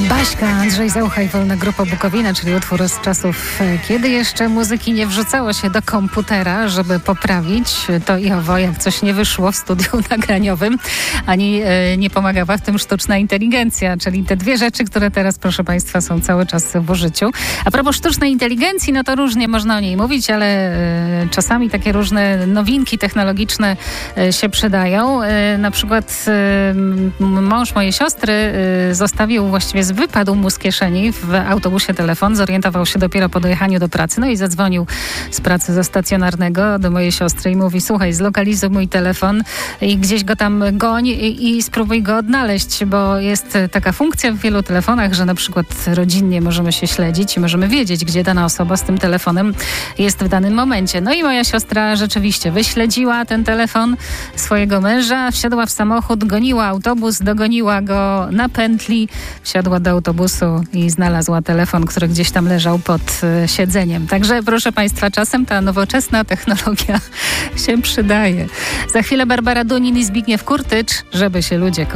Baśka, Andrzej Zaucha i Wolna Grupa Bukowina, czyli utwór z czasów, kiedy jeszcze muzyki nie wrzucało się do komputera, żeby poprawić to i owo, jak coś nie wyszło w studiu nagraniowym, ani nie pomagała w tym sztuczna inteligencja, czyli te dwie rzeczy, które teraz, proszę Państwa, są cały czas w użyciu. A propos sztucznej inteligencji, no to różnie można o niej mówić, ale czasami takie różne nowinki technologiczne się przydają. Na przykład mąż mojej siostry zostawił, właściwie wypadł mu z kieszeni w autobusie telefon, zorientował się dopiero po dojechaniu do pracy, no i zadzwonił z pracy ze stacjonarnego do mojej siostry i mówi: słuchaj, zlokalizuj mój telefon i gdzieś go tam goń i spróbuj go odnaleźć, bo jest taka funkcja w wielu telefonach, że na przykład rodzinnie możemy się śledzić i możemy wiedzieć, gdzie dana osoba z tym telefonem jest w danym momencie. No i moja siostra rzeczywiście wyśledziła ten telefon swojego męża, wsiadła w samochód, goniła autobus, dogoniła go na pętli, wsiadła do autobusu i znalazła telefon, który gdzieś tam leżał pod siedzeniem. Także proszę Państwa, czasem ta nowoczesna technologia się przydaje. Za chwilę Barbara Dunin i Zbigniew Kurtycz, żeby się ludzie